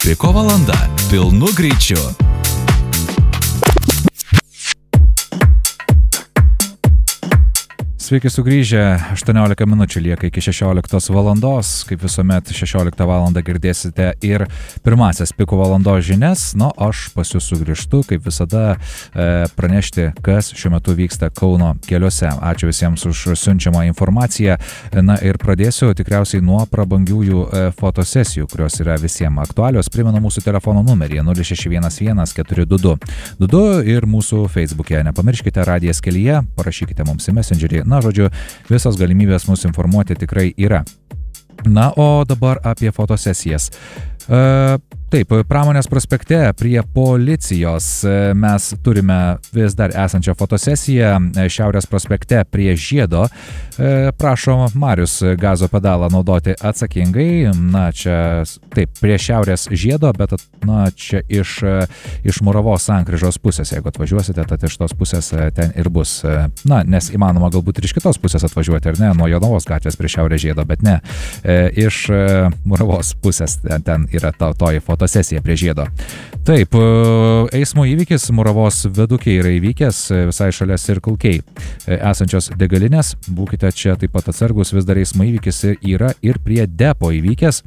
Piko valanda pilnu greičiu. Sveiki sugrįžę, 18 minučių lieka iki 16 valandos, kaip visuomet 16 valandą girdėsite ir pirmasias Piko valandos žinias, aš pas jūs sugrįžtu, kaip visada pranešti, kas šiuo metu vyksta Kauno keliuose. Ačiū visiems už siunčiamą informaciją, ir pradėsiu tikriausiai nuo prabangiųjų fotosesijų, kurios yra visiems aktualios. Primenu mūsų telefono numerį 0611 422 22 ir mūsų Facebook'e. Nepamirškite Radijas kelyje, parašykite mums į Messengerį. Žodžiu, visos galimybės mus informuoti tikrai yra. O dabar apie fotosesijas. Taip, Pramonės prospekte prie policijos mes turime vis dar esančią fotosesiją. Šiaurės prospekte prie Žiedo prašo Marius gazo pedalą naudoti atsakingai. Čia taip, prie Šiaurės Žiedo, bet čia iš Muravos sankryžos pusės. Jeigu atvažiuosite, tad iš tos pusės ten ir bus. Nes įmanoma galbūt ir iš kitos pusės atvažiuoti, ar ne? Nuo Jonavos gatvės prie Šiaurės Žiedo, bet ne. Iš Muravos pusės ten yra toji fotosesija prie Žiedo. Taip, eismo įvykis Muravos viaduke yra įvykęs visai šalia Circle K esančios degalinės. Būkite čia taip pat atsargus, vis dar eismo įvykis yra ir prie depo įvykęs.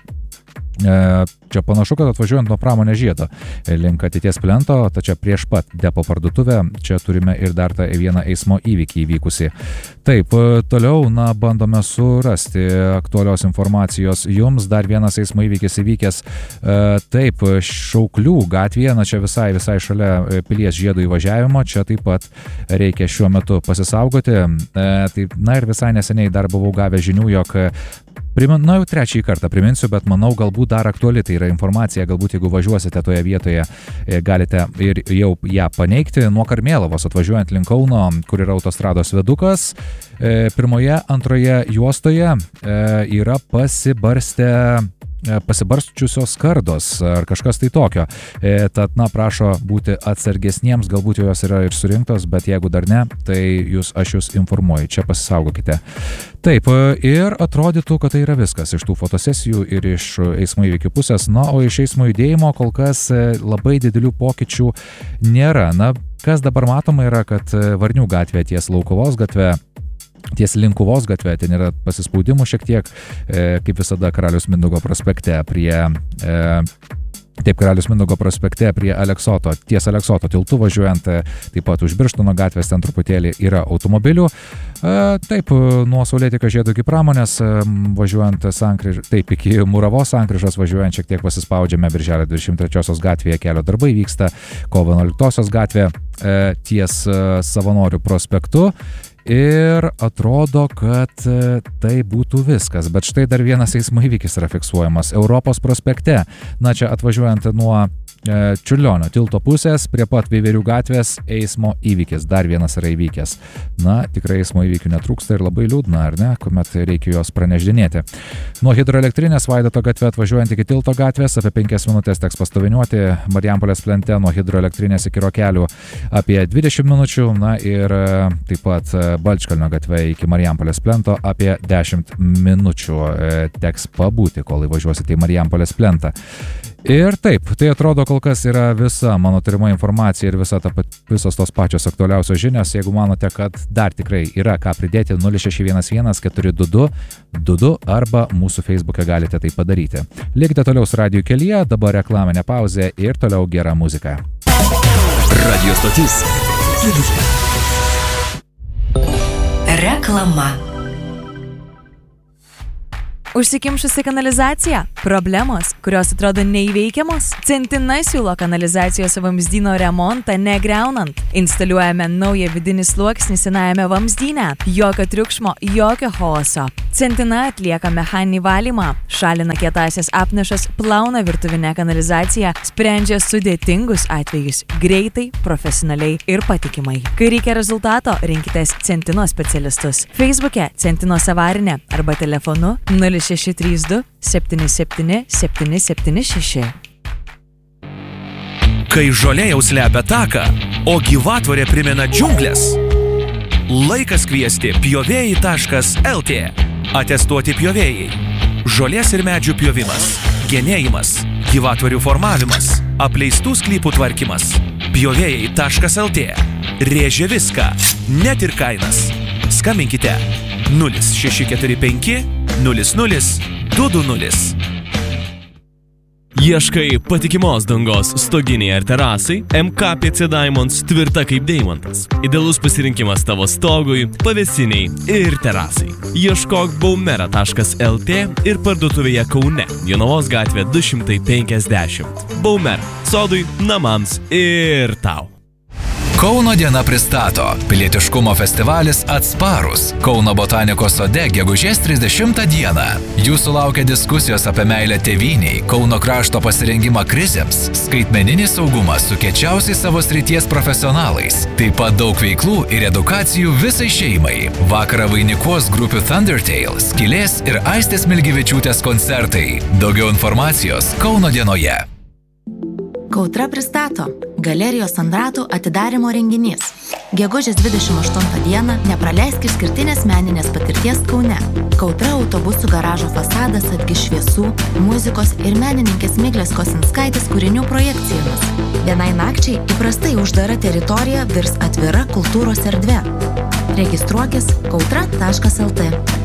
Čia panašu, kad atvažiuojant nuo Pramonės Žiedo link ateities plento, tačiau prieš pat depo parduotuvę, čia turime ir dar tą vieną eismo įvykį įvykusi. Taip, toliau, bandome surasti aktualios informacijos jums. Dar vienas eismo įvykis įvykęs. Taip, Šauklių gatvėje, čia visai šalia Pilies Žiedo įvažiavimo, čia taip pat reikia šiuo metu pasisaugoti. Ir visai neseniai dar buvau gavęs žinių, jog jau trečiąjį kartą priminsiu, bet manau galbūt dar aktuali tai yra informacija, galbūt jeigu važiuosite toje vietoje, galite ir jau ją paneigti. Nuo Karmėlavos atvažiuojant link Kauno, kur yra autostrados viadukas, pirmoje, antroje juostoje yra pasibarsčiusios skardos ar kažkas tai tokio. Tad, prašo būti atsargesniems, galbūt jos yra ir surinktos, bet jeigu dar ne, tai aš jūs informuoju, čia pasisaugokite. Taip, ir atrodytų, kad tai yra viskas iš tų fotosesijų ir iš eismo įvykių pusės. O iš eismo judėjimo kol kas labai didelių pokyčių nėra. Kas dabar matoma yra, kad Varnių gatvė ties Laukuvos gatvė, ties Linkuvos gatvė, ten yra pasispaudimų šiek tiek, kaip visada Karaliaus Mindaugo prospekte Karaliaus Mindaugo prospekte prie Aleksoto, ties Aleksoto tiltu važiuojant, taip pat už Birštono gatvės ten truputėlį yra automobilių. Taip, nuo Saulėtekio Žiedo iki Pramonės važiuojant iki Muravos sankryžos važiuojant šiek tiek pasispaudžiame. Birželio 23 gatvėje kelio darbai vyksta, Kovo 11 gatvė ties Savanorių prospektu. Ir atrodo, kad tai būtų viskas. Bet štai dar vienas eismo įvykis yra fiksuojamas Europos prospekte. Čia atvažiuojant nuo Čiurlionio tilto pusės, prie pat Veiverių gatvės eismo įvykis. Dar vienas yra įvykęs. Tikrai eismo įvykių netrūksta ir labai liūdna, ar ne, kuomet reikia juos praneždinėti. Nuo hidroelektrinės Vaidoto gatvė atvažiuojant iki tilto gatvės apie 5 minutės teks pastoviniuoti. Marijampolės plente nuo hidroelektrinės iki Rokelių apie 20 minučių. Ir taip pat Balčkalnio gatvė iki Marijampolės plento apie 10 minučių teks pabūti, kol įvažiuosite į Marijampolės plentą. Ir taip, tai atrodo kol kas yra visa mano turima informacija ir visos tos pačios aktualiausios žinios. Jeigu manote, kad dar tikrai yra ką pridėti, 0611 422 22 arba mūsų Facebook'e galite tai padaryti. Likite toliau su Radiju kelyje, dabar reklaminė pauzė ir toliau gera muzika. Radio stotis. Reklama. Užsikimšusi kanalizacija? Problemos, kurios atrodo neįveikiamos? Centina siūlo kanalizacijos vamzdyno remontą negriaunant. Instaliuojame naują vidinį sluoksnį senajame vamzdyne. Jokio triukšmo, jokio chaoso. Centina atlieka mechaninį valymą, šalina kietąsias apnašas, plauna virtuvinę kanalizaciją, sprendžia sudėtingus atvejus greitai, profesionaliai ir patikimai. Kai reikia rezultato, rinkitės Centino specialistus. Facebook'e Centinos avarinė arba telefonu 0632 77 776. Kai žolė jau slepia taką, o gyvatvorė primena džiunglės, laikas kviesti pjovėjai.lt. Atestuoti pjovėjai. Žolės ir medžių pjovimas, genėjimas, gyvatvorių formavimas, apleistų sklypų tvarkymas, pjovėjai.lt, rėžia viską, net ir kainas. Skambinkite 0645 00 220. Ieškai patikimos dangos stoginiai ar terasai? MKPC Diamonds tvirta kaip deimantas. Idealus pasirinkimas tavo stogui, pavėsiniai ir terasai. Ieškok baumera.lt ir parduotuvėje Kaune, Jonavos gatvė 250. Baumer. Sodui, namams ir tau. Kauno diena pristato pilietiškumo festivalis Atsparūs Kauno botanikos sode gegužės 30 dieną. Jūsų laukia diskusijos apie meilę tėvynei, Kauno krašto pasirengimą krizėms, skaitmeninį saugumą su kiečiausiais savo srities profesionalais, taip pat daug veiklų ir edukacijų visai šeimai. Vakarą vainikuos grupių Thundertale, Skylės ir Aistės Milgevičiūtės koncertai. Daugiau informacijos Kauno dienoje. Kautra pristato Galerijos Sandratų atidarymo renginys. Gegužės 28 dieną nepraleisk išskirtinės meninės patirties Kaune. Kautra autobusų garažo fasadas atgis šviesų, muzikos ir menininkės Miglės Kosinskaitės kūrinių projekcijomis. Vienai nakčiai įprastai uždara teritorija virs atvira kultūros erdve. Registruokis kautra.lt.